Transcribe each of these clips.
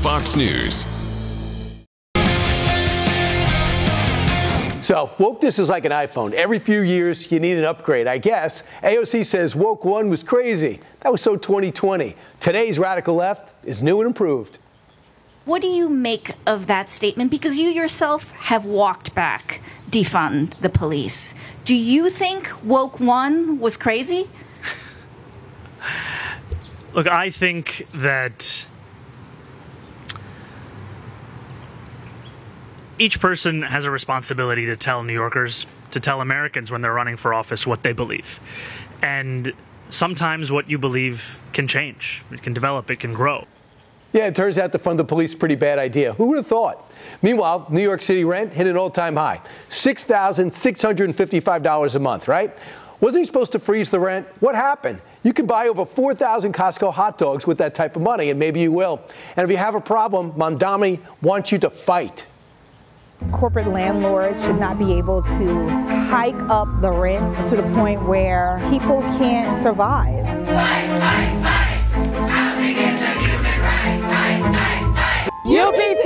Fox News. So, wokeness is like an iPhone. Every few years, you need an upgrade. I guess AOC says woke one was crazy. That was so 2020. Today's radical left is new and improved. What do you make of that statement? Because you yourself have walked back, defund the police. Do you think woke one was crazy? Look, I think that each person has a responsibility to tell New Yorkers, to tell Americans when they're running for office what they believe. And sometimes what you believe can change. It can develop. It can grow. Yeah, it turns out defund the police is a pretty bad idea. Who would have thought? Meanwhile, New York City rent hit an all-time high, $6,655 a month, right? Wasn't he supposed to freeze the rent? What happened? You can buy over 4,000 Costco hot dogs with that type of money, and maybe you will. And if you have a problem, Mamdani wants you to fight. Corporate landlords should not be able to hike up the rent to the point where people can't survive. Housing is a human right. UPT!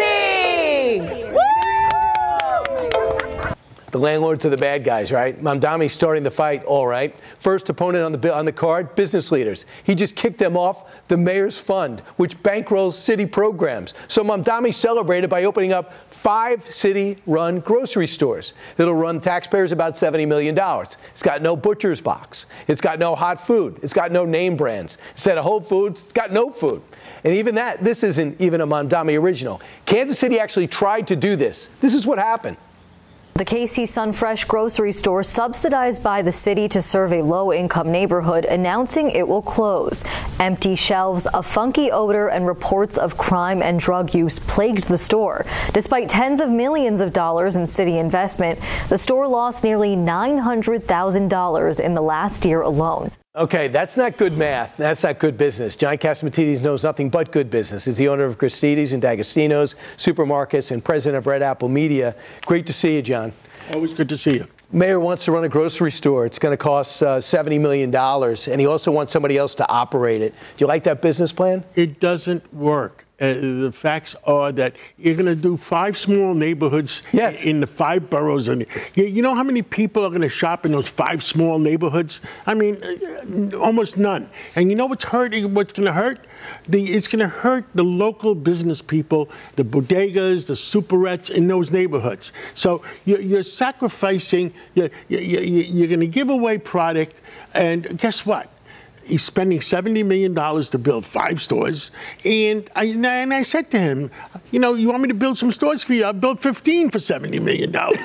The landlords are the bad guys, right? Mamdani's starting the fight, all right. First opponent on the card, business leaders. He just kicked them off the mayor's fund, which bankrolls city programs. So Mamdani celebrated by opening up 5 city-run grocery stores. It'll run taxpayers about $70 million. It's got no butcher's box. It's got no hot food. It's got no name brands. Instead of Whole Foods, it's got no food. And even that, this isn't even a Mamdani original. Kansas City actually tried to do this. This is what happened. The KC Sunfresh grocery store, subsidized by the city to serve a low-income neighborhood, announcing it will close. Empty shelves, a funky odor, and reports of crime and drug use plagued the store. Despite tens of millions of dollars in city investment, the store lost nearly $900,000 in the last year alone. Okay, that's not good math. That's not good business. John Catsimatidis knows nothing but good business. He's the owner of Christie's and D'Agostino's Supermarkets and president of Red Apple Media. Great to see you, John. Always good to see you. Mayor wants to run a grocery store. It's going to cost $70 million, and he also wants somebody else to operate it. Do you like that business plan? It doesn't work. The facts are that you're going to do 5 small neighborhoods in the 5 boroughs. And you know how many people are going to shop in those 5 small neighborhoods? I mean, almost none. And you know what's going to hurt? It's going to hurt the local business people, the bodegas, the superettes in those neighborhoods. So you're sacrificing, you're going to give away product, and guess what? He's spending $70 million to build 5 stores. And I said to him, you know, you want me to build some stores for you? I'll build 15 for $70 million.